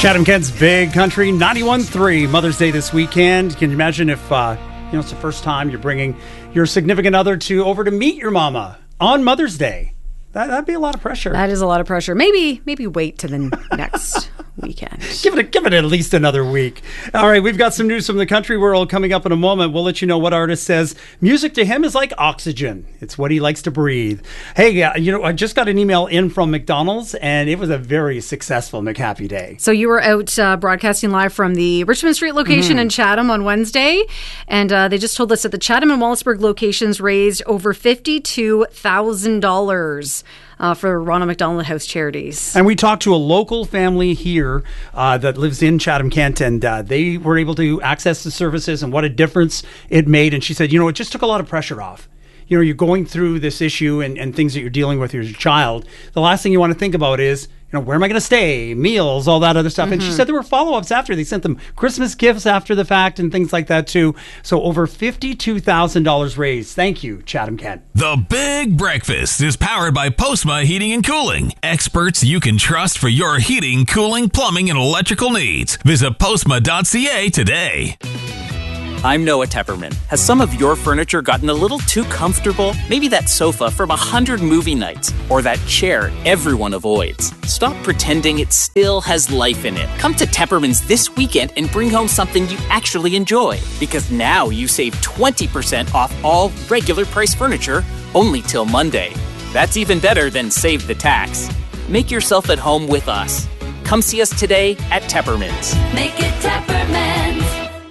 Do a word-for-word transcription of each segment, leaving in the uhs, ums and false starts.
Chatham Kent's Big Country ninety-one point three, Mother's Day this weekend. Can you imagine if uh, you know it's the first time you're bringing your significant other to over to meet your mama on Mother's Day? That, that'd be a lot of pressure. That is a lot of pressure. Maybe maybe wait to the next weekend. Give it, give it at least another week. All right, we've got some news from the country world coming up in a moment. We'll let you know what artist says music to him is like oxygen. It's what he likes to breathe. Hey, uh, you know, I just got an email in from McDonald's, and it was a very successful McHappy Day. So you were out uh, broadcasting live from the Richmond Street location mm. in Chatham on Wednesday, and uh, they just told us that the Chatham and Wallaceburg locations raised over fifty-two thousand dollars. Uh, for Ronald McDonald House Charities. And we talked to a local family here uh, that lives in Chatham, Kent, and uh, they were able to access the services and what a difference it made. And she said, you know, it just took a lot of pressure off. You know, you're going through this issue and, and things that you're dealing with with your child. The last thing you want to think about is, you know, where am I going to stay? Meals, all that other stuff. Mm-hmm. And she said there were follow-ups after. They sent them Christmas gifts after the fact and things like that, too. So over fifty-two thousand dollars raised. Thank you, Chatham Kent. The Big Breakfast is powered by Postma Heating and Cooling. Experts you can trust for your heating, cooling, plumbing, and electrical needs. Visit postma dot c a today. I'm Noah Tepperman. Has some of your furniture gotten a little too comfortable? Maybe that sofa from a hundred movie nights, or that chair everyone avoids. Stop pretending it still has life in it. Come to Tepperman's this weekend and bring home something you actually enjoy. Because now you save twenty percent off all regular price furniture, only till Monday. That's even better than save the tax. Make yourself at home with us. Come see us today at Tepperman's. Make it Tepperman's.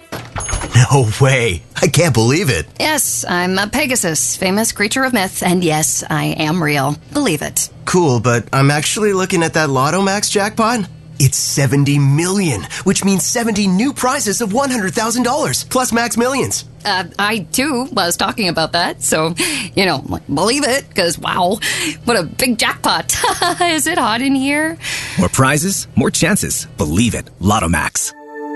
No way. I can't believe it. Yes, I'm a Pegasus, famous creature of myth, and yes, I am real. Believe it. Cool, but I'm actually looking at that Lotto Max jackpot. It's seventy million, which means seventy new prizes of one hundred thousand dollars, plus Max Millions. Uh, I, too, was talking about that, so, you know, believe it, because, wow, what a big jackpot. Is it hot in here? More prizes, more chances. Believe it. Lotto Max.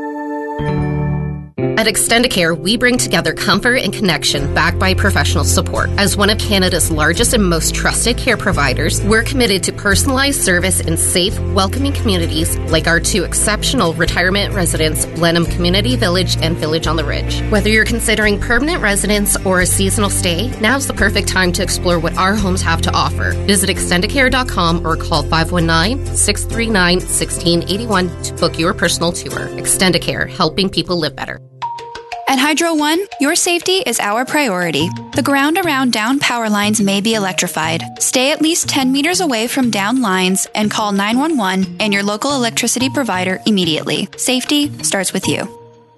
At Extendicare, we bring together comfort and connection backed by professional support. As one of Canada's largest and most trusted care providers, we're committed to personalized service in safe, welcoming communities like our two exceptional retirement residents, Blenheim Community Village and Village on the Ridge. Whether you're considering permanent residence or a seasonal stay, now's the perfect time to explore what our homes have to offer. Visit extendicare dot com or call five one nine, six three nine, one six eight one to book your personal tour. Extendicare, helping people live better. At Hydro One, your safety is our priority. The ground around down power lines may be electrified. Stay at least ten meters away from down lines and call nine one one and your local electricity provider immediately. Safety starts with you.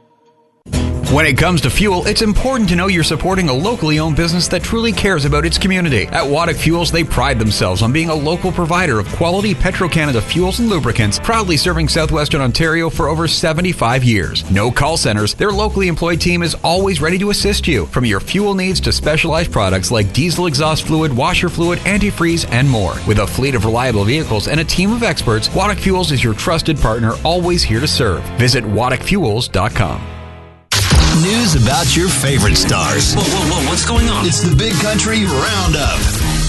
When it comes to fuel, it's important to know you're supporting a locally owned business that truly cares about its community. At Waddick Fuels, they pride themselves on being a local provider of quality Petro-Canada fuels and lubricants, proudly serving southwestern Ontario for over seventy-five years. No call centers, their locally employed team is always ready to assist you, from your fuel needs to specialized products like diesel exhaust fluid, washer fluid, antifreeze, and more. With a fleet of reliable vehicles and a team of experts, Waddick Fuels is your trusted partner, always here to serve. Visit waddick fuels dot com. News about your favorite stars. Whoa, whoa, whoa, what's going on? It's the Big Country Roundup.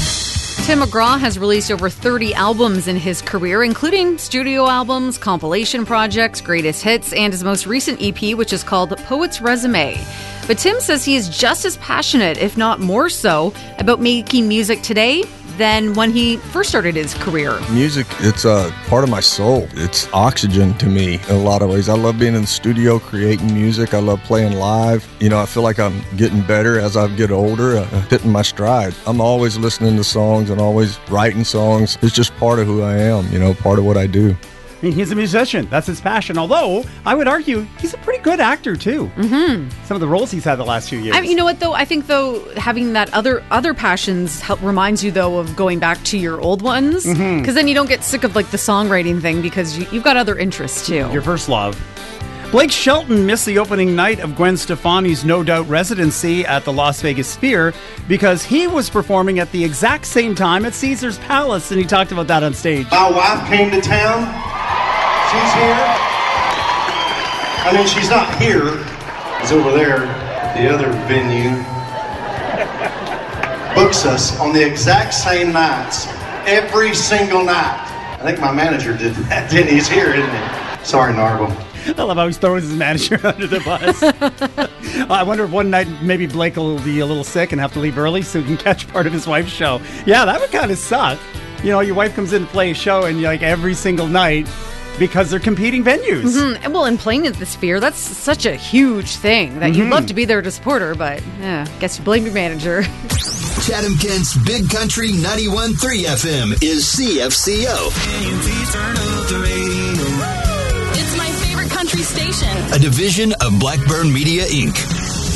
Tim McGraw has released over thirty albums in his career, including studio albums, compilation projects, greatest hits, and his most recent E P, which is called Poet's Resume. But Tim says he is just as passionate, if not more so, about making music today than when he first started his career. Music, it's a part of my soul. It's oxygen to me in a lot of ways. I love being in the studio, creating music. I love playing live. You know, I feel like I'm getting better as I get older, uh, hitting my stride. I'm always listening to songs and always writing songs. It's just part of who I am, you know, part of what I do. I mean, he's a musician. That's his passion. Although, I would argue he's a pretty good actor, too. Mm-hmm. Some of the roles he's had the last few years. I mean, you know what, though? I think, though, having that other other passions help, reminds you, though, of going back to your old ones. Because mm-hmm. then you don't get sick of, like, the songwriting thing because you, you've got other interests, too. Your first love. Blake Shelton missed the opening night of Gwen Stefani's No Doubt residency at the Las Vegas Sphere because he was performing at the exact same time at Caesar's Palace, and he talked about that on stage. My wife came to town. She's here. I mean, she's not here. She's over there at the other venue. Books us on the exact same nights, every single night. I think my manager did that, didn't he? He's here, isn't he? Sorry, Narble. I love how he throws his manager under the bus. I wonder if one night maybe Blake will be a little sick and have to leave early so he can catch part of his wife's show. Yeah, that would kind of suck. You know, your wife comes in to play a show and like every single night because they're competing venues. Mm-hmm. Well, and playing at the Sphere, that's such a huge thing that Mm-hmm. you'd love to be there to support her, but yeah, guess you blame your manager. Chatham Kent's Big Country ninety-one point three F M is C F C O. It's my favorite country station. A division of Blackburn Media, Incorporated.